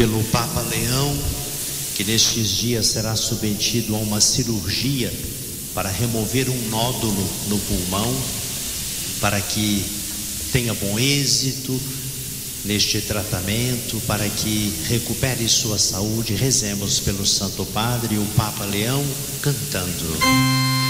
pelo Papa Leão, que nestes dias será submetido a uma cirurgia para remover um nódulo no pulmão, para que tenha bom êxito neste tratamento, para que recupere sua saúde. Rezemos pelo Santo Padre e o Papa Leão, cantando.